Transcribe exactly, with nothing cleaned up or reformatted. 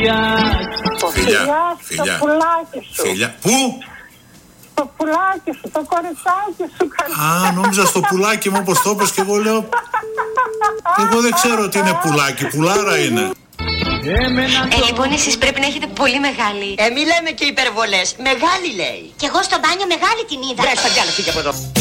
Το φιλιά, το πουλάκι σου. Φιλιά. Πού? Το πουλάκι σου, το κοριτσάκι σου. Α, νόμιζα στο πουλάκι μου όπως το είπες και εγώ λέω. Εγώ δεν ξέρω τι είναι πουλάκι, πουλάρα είναι. Ε, λοιπόν, εσείς πρέπει να έχετε πολύ μεγάλη. Ε, μη λέμε και υπερβολές. Μεγάλη λέει. Κι εγώ στο μπάνιο μεγάλη την είδα. Βρες τα κι άλλα, φύγε από εδώ.